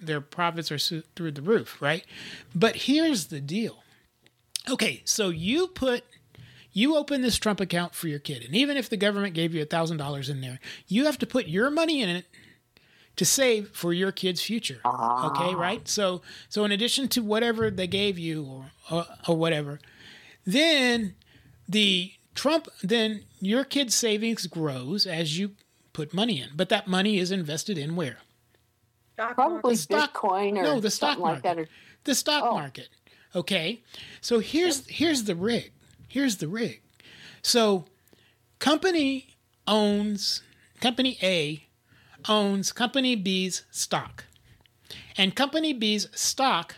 their profits are through the roof, right? But here's the deal. Okay, so you open this Trump account for your kid, and even if the government gave you $1,000 in there, you have to put your money in it to save for your kid's future. Okay, right? So in addition to whatever they gave you or whatever, then then your kid's savings grows as you put money in, but that money is invested in where? Probably Bitcoin or the stock market. Like that. The stock market. Okay, so here's the rig. Here's the rig. So Company A owns Company B's stock. And Company B's stock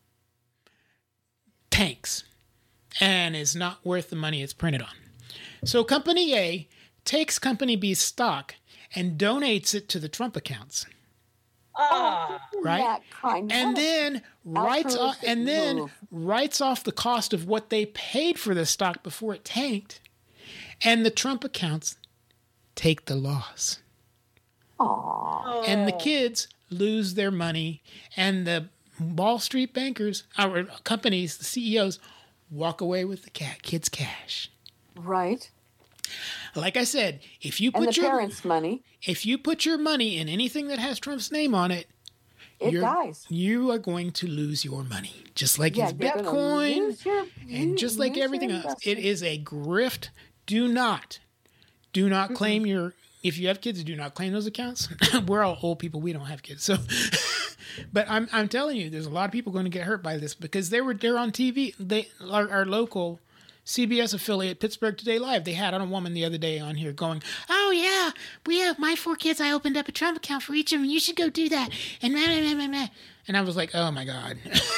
tanks and is not worth the money it's printed on. So Company A takes Company B's stock and donates it to the Trump accounts. Right? And then writes off the cost of what they paid for the stock before it tanked, and the Trump accounts take the loss. And the kids lose their money, and the Wall Street bankers, our companies, the CEOs, walk away with the kids' cash. Right. Like I said, if you put parents' money, if you put your money in anything that has Trump's name on it, it dies. You are going to lose your money, just like his Bitcoin, and just like everything else. It is a grift. Do not claim your. If you have kids, do not claim those accounts. We're all old people. We don't have kids, so. But I'm telling you, there's a lot of people going to get hurt by this because they're on TV. Our local CBS affiliate, Pittsburgh Today Live, they had on a woman the other day on here going, "Oh yeah, we have my 4 kids. I opened up a Trump account for each of them. You should go do that." And and I was like, "Oh my God."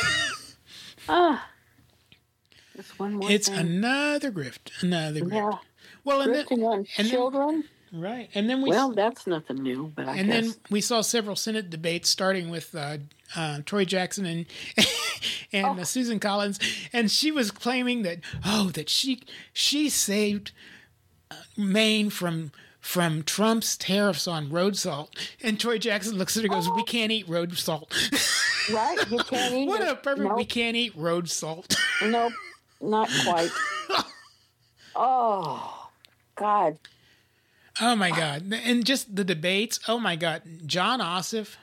That's one more. It's thing. Another grift. Yeah. Well, grifting on children. Right, and then that's nothing new, but I guess. Then we saw several Senate debates, starting with Troy Jackson and Susan Collins, and she was claiming that she saved Maine from Trump's tariffs on road salt, and Troy Jackson looks at her and goes, "We can't eat road salt." Right, you can't eat. What a perfect! Nope. We can't eat road salt. Nope, not quite. Oh, God. Oh my God! And just the debates. Oh my God! John Ossoff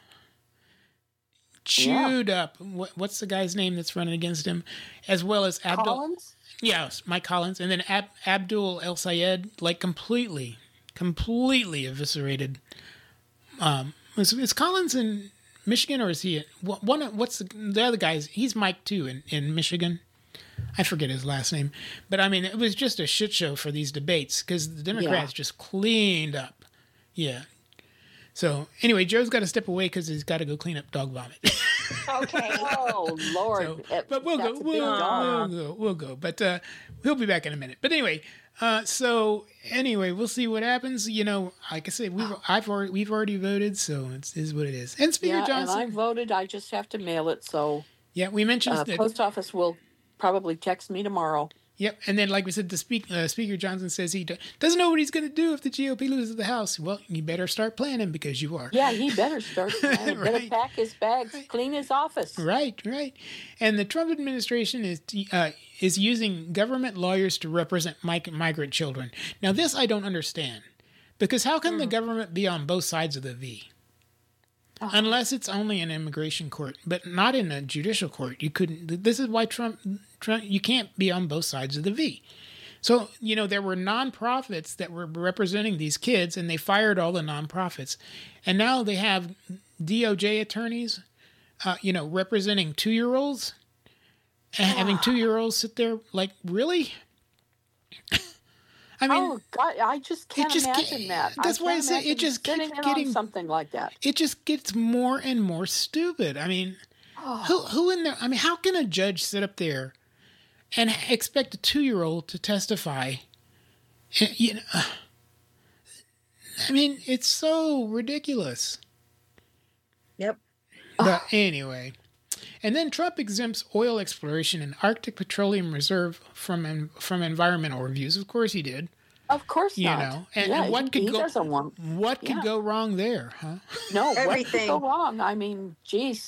chewed up. What's the guy's name that's running against him, as well as Collins? Yes, Mike Collins, and then Abdul El Sayed, like completely eviscerated. Is Collins in Michigan, or is he what's the other guys? He's Mike too in Michigan. I forget his last name. But, I mean, it was just a shit show for these debates because the Democrats just cleaned up. Yeah. So, anyway, Joe's got to step away because he's got to go clean up dog vomit. Okay. Oh, Lord. But we'll go. But we'll be back in a minute. But anyway, we'll see what happens. You know, like I said, we've already voted, so it is what it is. And Speaker Johnson. And I voted. I just have to mail it, so. Yeah, we mentioned that. Post office will probably text me tomorrow. Yep, and then like we said, the Speaker Johnson says he doesn't know what he's going to do if the GOP loses the House. Well, you better start planning because you are. Yeah, he better start planning. Right. Better pack his bags, clean his office. Right. And the Trump administration is using government lawyers to represent migrant children. Now, this I don't understand because how can the government be on both sides of the V? Unless it's only an immigration court, but not in a judicial court. You couldn't. This is why Trump, you can't be on both sides of the V. So, you know, there were nonprofits that were representing these kids, and they fired all the nonprofits. And now they have DOJ attorneys, representing 2-year-olds, and having 2-year-olds sit there like, really? I mean, God, I just can't imagine that. That's why I say it just keeps getting something like that. It just gets more and more stupid. I mean, who in there? I mean, how can a judge sit up there and expect a 2-year-old to testify? You know, I mean, it's so ridiculous. Yep. But anyway. And then Trump exempts oil exploration and Arctic Petroleum Reserve from environmental reviews. Of course he did. Of course not. You know, and what could go wrong there, huh? No, everything. what could go wrong? I mean, geez.